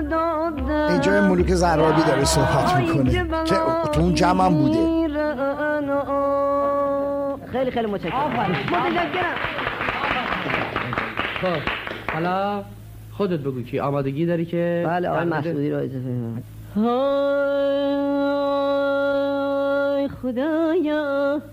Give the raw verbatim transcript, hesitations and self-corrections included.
اینجا ملوک زرابی داره صحبت میکنه که تو اون جمع هم بوده. خیلی خیلی متشکرم. متشکرم. خب حالا خودت بگو که آمادگی داری که بله آقای مسعودی رو اجازه. های خدایا